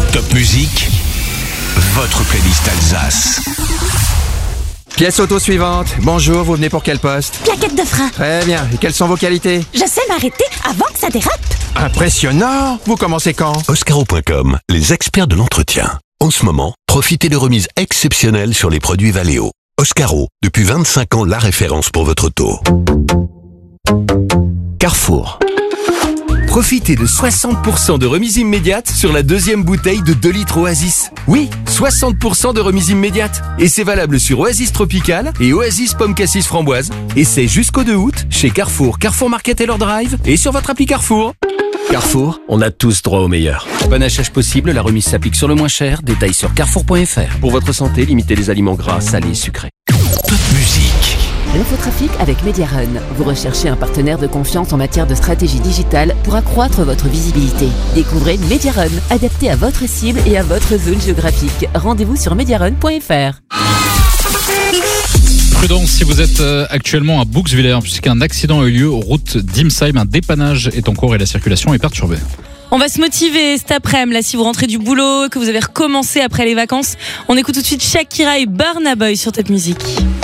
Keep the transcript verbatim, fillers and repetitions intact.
Top Musique, votre playlist Alsace. Pièce auto suivante. Bonjour, vous venez pour quel poste? Plaquette de frein. Très bien. Et quelles sont vos qualités? Je sais m'arrêter avant que ça dérape. Impressionnant. Vous commencez quand? Oscaro point com, les experts de l'entretien. En ce moment, profitez de remises exceptionnelles sur les produits Valeo. Oscaro, depuis vingt-cinq ans, la référence pour votre auto. Carrefour. Profitez de soixante pour cent de remise immédiate sur la deuxième bouteille de deux litres Oasis. Oui, soixante pour cent de remise immédiate. Et c'est valable sur Oasis Tropical et Oasis Pomme Cassis Framboise. Et c'est jusqu'au deux août chez Carrefour, Carrefour Market et leur Drive et sur votre appli Carrefour. Carrefour, on a tous droit au meilleur. Panachage possible, la remise s'applique sur le moins cher. Détails sur carrefour point f r. Pour votre santé, limitez les aliments gras, salés, sucrés. Top Musique. L'infotrafic avec Mediarun. Vous recherchez un partenaire de confiance en matière de stratégie digitale pour accroître votre visibilité. Découvrez Mediarun, adapté à votre cible et à votre zone géographique. Rendez-vous sur mediarun point f r. Prudence si vous êtes actuellement à Bouxwiller, puisqu'un accident a eu lieu aux routes d'Imsheim. Un dépannage est en cours et la circulation est perturbée. On va se motiver cet après-midi, là, si vous rentrez du boulot, que vous avez recommencé après les vacances. On écoute tout de suite Shakira et Burna Boy sur Top Musique.